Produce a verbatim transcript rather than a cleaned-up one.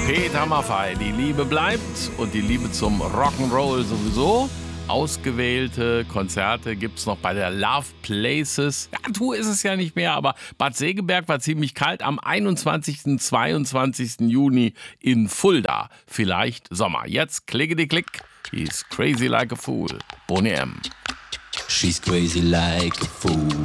Peter Maffay, die Liebe bleibt und die Liebe zum Rock'n'Roll sowieso. Ausgewählte Konzerte gibt's noch bei der Love Places. Ja, Tour ist es ja nicht mehr, aber Bad Segeberg war ziemlich kalt am einundzwanzigsten und zweiundzwanzigsten Juni in Fulda. Vielleicht Sommer. Jetzt klickety-klick. He's crazy like a fool. Boney M. She's crazy like a fool.